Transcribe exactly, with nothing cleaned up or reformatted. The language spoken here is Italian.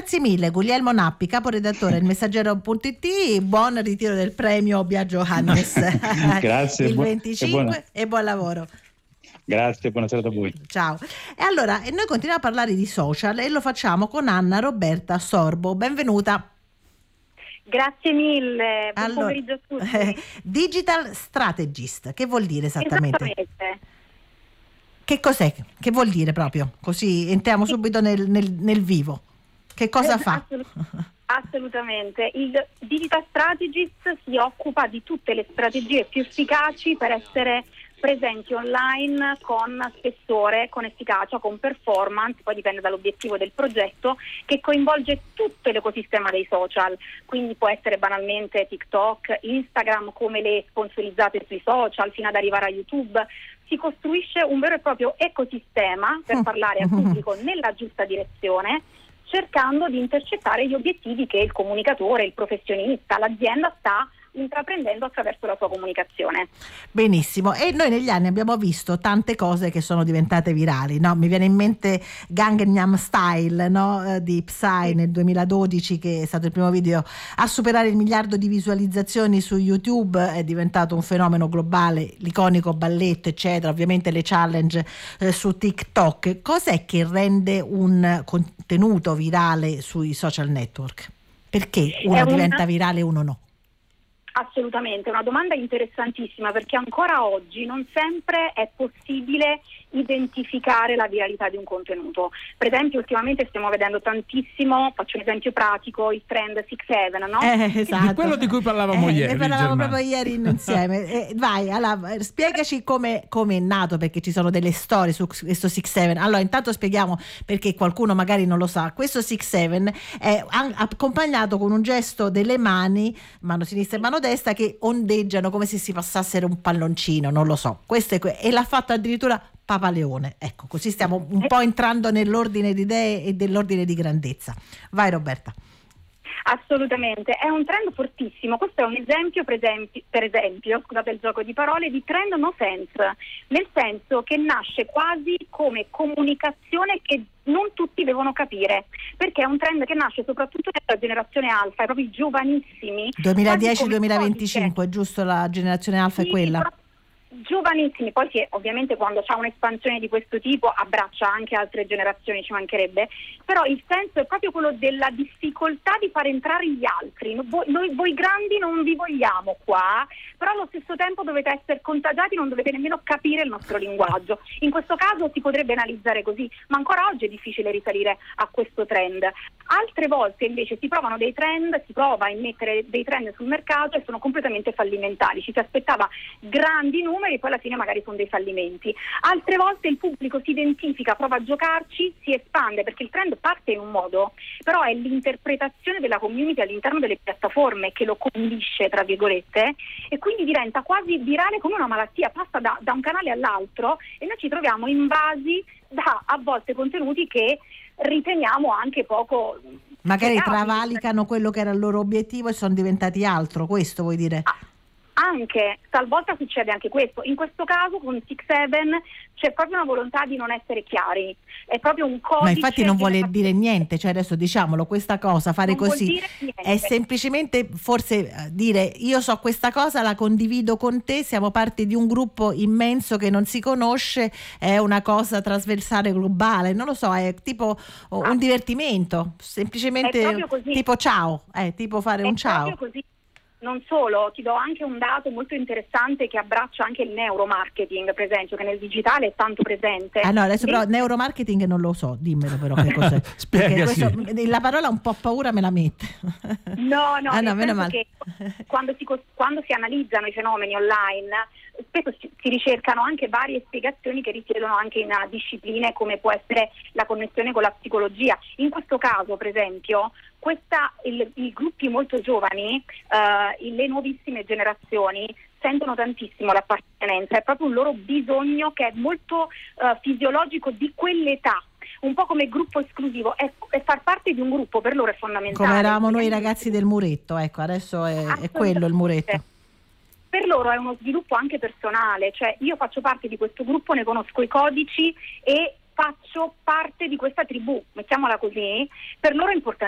Grazie mille Guglielmo Nappi, caporedattore del Messaggero punto it. Buon ritiro del premio Biagio Hannes Grazie il bu- venticinque e, buona... e buon lavoro. Grazie, buonasera a voi. Ciao. E allora noi continuiamo a parlare di social e lo facciamo con Anna Roberta Sorbo. Benvenuta. Grazie mille, buon allora, pomeriggio a tutti. Eh, digital strategist, che vuol dire esattamente? Esattamente. Che cos'è? Che vuol dire proprio? Così entriamo subito nel, nel, nel vivo. Che cosa fa? Assolut- assolutamente. Il digital strategist si occupa di tutte le strategie più efficaci per essere presenti online con spessore, con efficacia, con performance, poi dipende dall'obiettivo del progetto, che coinvolge tutto l'ecosistema dei social, quindi può essere banalmente TikTok, Instagram, come le sponsorizzate sui social, fino ad arrivare a YouTube. Si costruisce un vero e proprio ecosistema per parlare al pubblico nella giusta direzione, cercando di intercettare gli obiettivi che il comunicatore, il professionista, l'azienda sta intraprendendo attraverso la sua comunicazione. Benissimo, e noi negli anni abbiamo visto tante cose che sono diventate virali, no? Mi viene in mente Gangnam Style, no? eh, di Psy nel duemiladodici, che è stato il primo video a superare il miliardo di visualizzazioni su YouTube, è diventato un fenomeno globale, l'iconico balletto eccetera, ovviamente le challenge eh, su TikTok. Cos'è che rende un contenuto virale sui social network? Perché uno una... diventa virale e uno no? Assolutamente, è una domanda interessantissima, perché ancora oggi non sempre è possibile identificare la viralità di un contenuto. Per esempio ultimamente stiamo vedendo tantissimo, faccio un esempio pratico, il trend sei sette, no? Eh, esatto. Di quello di cui parlavamo eh, ieri. Ne parlavamo proprio ieri insieme. Eh, vai, allora, spiegaci come è nato, perché ci sono delle storie su questo sei sette. Allora, intanto spieghiamo, perché qualcuno magari non lo sa. Questo sei sette è accompagnato con un gesto delle mani, mano sinistra e mano destra, che ondeggiano come se si passassero un palloncino, non lo so. Questo è que- e l'ha fatto addirittura Papa Leone. Ecco, così stiamo un po' entrando nell'ordine di idee e dell'ordine di grandezza. Vai Roberta. Assolutamente, è un trend fortissimo. Questo è un esempio, per esempio, per esempio, scusate il gioco di parole, di trend no sense, nel senso che nasce quasi come comunicazione che non tutti devono capire, perché è un trend che nasce soprattutto nella generazione alfa, proprio i giovanissimi. duemiladieci duemilaventicinque, giusto? La generazione alfa sì, è quella? Giovanissimi, poi sì, ovviamente quando c'è un'espansione di questo tipo abbraccia anche altre generazioni, ci mancherebbe, però il senso è proprio quello della difficoltà di far entrare gli altri. Voi, noi, voi grandi non vi vogliamo qua, però allo stesso tempo dovete essere contagiati, non dovete nemmeno capire il nostro linguaggio. In questo caso si potrebbe analizzare così, ma ancora oggi è difficile risalire a questo trend. Altre volte invece si provano dei trend, si prova a immettere dei trend sul mercato e sono completamente fallimentari. Ci si aspettava grandi numeri e poi alla fine magari sono dei fallimenti. Altre volte il pubblico si identifica, prova a giocarci, si espande, perché il trend parte in un modo, però è l'interpretazione della community all'interno delle piattaforme che lo condisce, tra virgolette, e quindi diventa quasi virale come una malattia, passa da, da un canale all'altro e noi ci troviamo invasi da a volte contenuti che riteniamo anche poco magari legati. Travalicano quello che era il loro obiettivo e sono diventati altro, questo vuoi dire? Ah. Anche, talvolta succede anche questo. In questo caso con sei sette c'è proprio una volontà di non essere chiari, è proprio un codice. Ma infatti non vuole che... dire niente, cioè adesso diciamolo, questa cosa, fare non così è semplicemente forse dire io so questa cosa, la condivido con te, siamo parte di un gruppo immenso che non si conosce, è una cosa trasversale globale, non lo so, è tipo un ah. divertimento, semplicemente tipo ciao, eh, tipo fare è un ciao. Proprio così. Non solo, ti do anche un dato molto interessante che abbraccia anche il neuromarketing, per esempio, che nel digitale è tanto presente. Ah no, adesso però neuromarketing non lo so, dimmelo però che cos'è. Spiegaci. Questo, la parola un po' paura me la mette. No, no, ah, no meno male. Che quando si, quando si analizzano i fenomeni online, spesso si, si ricercano anche varie spiegazioni che risiedono anche in uh, discipline come può essere la connessione con la psicologia. In questo caso, per esempio, questa, il, i gruppi molto giovani, uh, le nuovissime generazioni sentono tantissimo l'appartenenza, è proprio un loro bisogno che è molto uh, fisiologico di quell'età, un po' come gruppo esclusivo, è, è far parte di un gruppo per loro è fondamentale. Come eravamo noi ragazzi del muretto, ecco, adesso è, è quello il muretto. Per loro è uno sviluppo anche personale, cioè io faccio parte di questo gruppo, ne conosco i codici e faccio parte di questa tribù, mettiamola così, per loro è importante.